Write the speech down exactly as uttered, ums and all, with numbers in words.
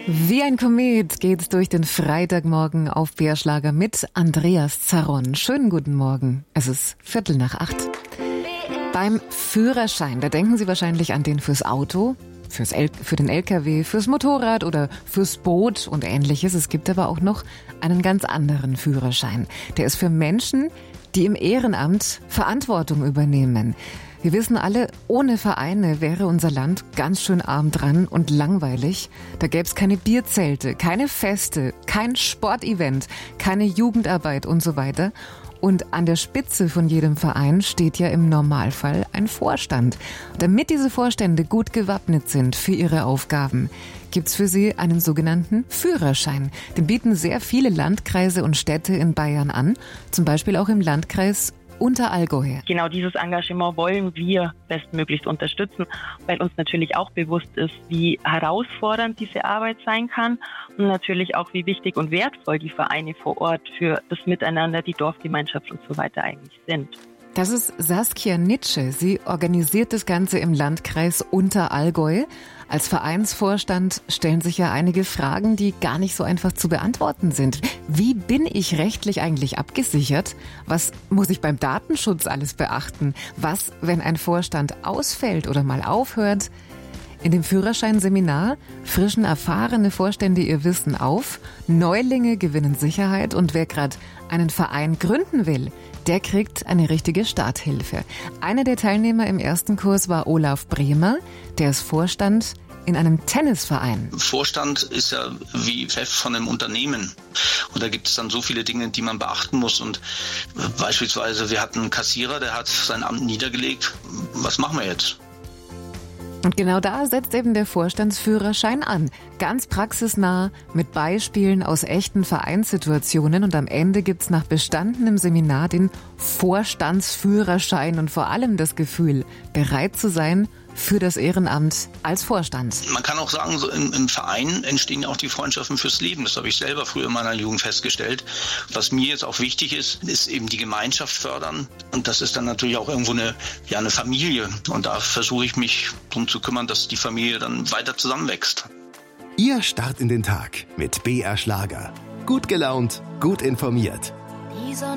Wie ein Komet geht's durch den Freitagmorgen auf B R Schlager mit Andreas Zaron. Schönen guten Morgen. Es ist Viertel nach acht. Beim Führerschein, da denken Sie wahrscheinlich an den fürs Auto, fürs L- für den L K W, fürs Motorrad oder fürs Boot und Ähnliches. Es gibt aber auch noch einen ganz anderen Führerschein. Der ist für Menschen, die im Ehrenamt Verantwortung übernehmen. Wir wissen alle, ohne Vereine wäre unser Land ganz schön arm dran und langweilig. Da gäbe es keine Bierzelte, keine Feste, kein Sportevent, keine Jugendarbeit und so weiter. Und an der Spitze von jedem Verein steht ja im Normalfall ein Vorstand. Damit diese Vorstände gut gewappnet sind für ihre Aufgaben, gibt's für sie einen sogenannten Führerschein. Den bieten sehr viele Landkreise und Städte in Bayern an, zum Beispiel auch im Landkreis Unterallgäu. Genau dieses Engagement wollen wir bestmöglichst unterstützen, weil uns natürlich auch bewusst ist, wie herausfordernd diese Arbeit sein kann und natürlich auch, wie wichtig und wertvoll die Vereine vor Ort für das Miteinander, die Dorfgemeinschaft und so weiter eigentlich sind. Das ist Saskia Nitsche. Sie organisiert das Ganze im Landkreis Unterallgäu. Als Vereinsvorstand stellen sich ja einige Fragen, die gar nicht so einfach zu beantworten sind. Wie bin ich rechtlich eigentlich abgesichert? Was muss ich beim Datenschutz alles beachten? Was, wenn ein Vorstand ausfällt oder mal aufhört? In dem Führerscheinseminar frischen erfahrene Vorstände ihr Wissen auf, Neulinge gewinnen Sicherheit und wer gerade einen Verein gründen will, der kriegt eine richtige Starthilfe. Einer der Teilnehmer im ersten Kurs war Olaf Bremer, der ist Vorstand in einem Tennisverein. Vorstand ist ja wie Chef von einem Unternehmen. Und da gibt es dann so viele Dinge, die man beachten muss. Und beispielsweise, wir hatten einen Kassierer, der hat sein Amt niedergelegt. Was machen wir jetzt? Und genau da setzt eben der Vorstandsführerschein an. Ganz praxisnah, mit Beispielen aus echten Vereinssituationen. Und am Ende gibt's nach bestandenem Seminar den Vorstandsführerschein und vor allem das Gefühl, bereit zu sein für das Ehrenamt als Vorstand. Man kann auch sagen, so im, im Verein entstehen ja auch die Freundschaften fürs Leben. Das habe ich selber früher in meiner Jugend festgestellt. Was mir jetzt auch wichtig ist, ist eben die Gemeinschaft fördern. Und das ist dann natürlich auch irgendwo eine, ja, eine Familie. Und da versuche ich mich darum zu kümmern, dass die Familie dann weiter zusammenwächst. Ihr Start in den Tag mit B R Schlager. Gut gelaunt, gut informiert. Die Sonne